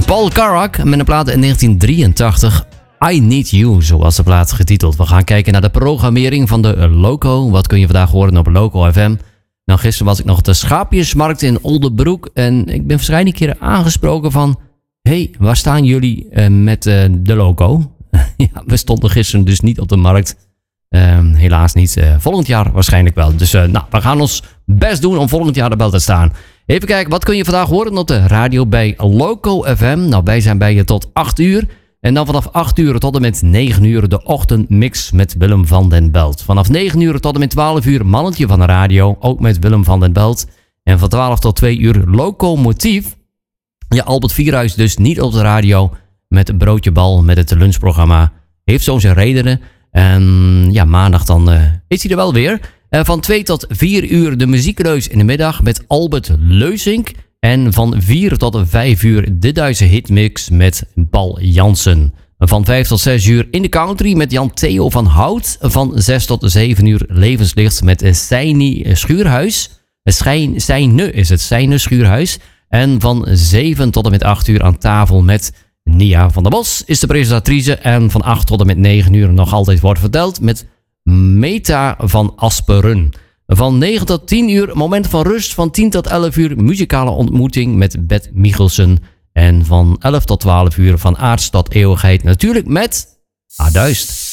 Paul Carrack met een plaat in 1983. I Need You, zo was de plaat getiteld. We gaan kijken naar de programmering van de Loco. Wat kun je vandaag horen op Loco FM? Nou, gisteren was ik nog op de Schaapjesmarkt in Oldenbroek. En ik ben verschillende keren aangesproken van... Hey, waar staan jullie met de Loco? Ja, we stonden gisteren dus niet op de markt. Helaas niet. Volgend jaar waarschijnlijk wel. Dus we gaan ons best doen om volgend jaar erbij te staan. Even kijken, wat kun je vandaag horen op de radio bij Loco FM? Nou, wij zijn bij je tot 8 uur. En dan vanaf 8 uur tot en met 9 uur de ochtendmix met Willem van den Belt. Vanaf 9 uur tot en met 12 uur mannetje van de radio, ook met Willem van den Belt. En van 12 tot 2 uur Locomotief. Ja, Albert Vierhuis dus niet op de radio met een broodje bal met het lunchprogramma. Heeft zo zijn redenen. En ja, maandag dan is hij er wel weer. Van 2 tot 4 uur de muziekreus in de middag met Albert Leusink. En van 4 tot 5 uur de Duitse hitmix met Paul Jansen. Van 5 tot 6 uur in de country met Jan Theo van Hout. Van 6 tot 7 uur levenslicht met Seini Schuurhuis. Seine is het, Seine Schuurhuis. En van 7 tot en met 8 uur aan tafel met Nia van der Bos is de presentatrice. En van 8 tot en met 9 uur nog altijd wordt verteld met Meta van Asperen. Van 9 tot 10 uur moment van rust. Van 10 tot 11 uur muzikale ontmoeting met Bert Michelsen. En van 11 tot 12 uur van aards tot eeuwigheid natuurlijk met Aduist.